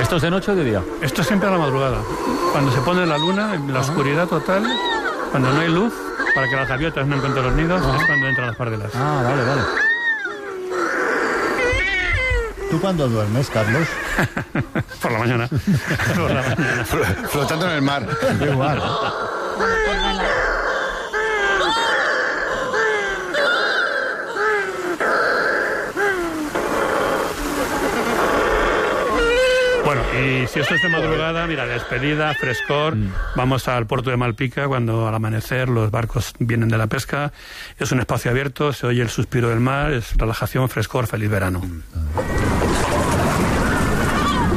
¿Esto es de noche o de día? Esto es siempre a la madrugada. Cuando se pone la luna, en la oscuridad total, cuando no hay luz, para que las gaviotas no encuentren los nidos, es cuando entran las pardelas. Ah, vale, vale. ¿Tú cuándo duermes, Carlos? Por la mañana. Por la mañana. Flotando en el mar. Igual. Bueno, y si esto es de madrugada, mira, despedida, frescor, vamos al puerto de Malpica cuando al amanecer los barcos vienen de la pesca, es un espacio abierto, se oye el suspiro del mar, es relajación, frescor, feliz verano.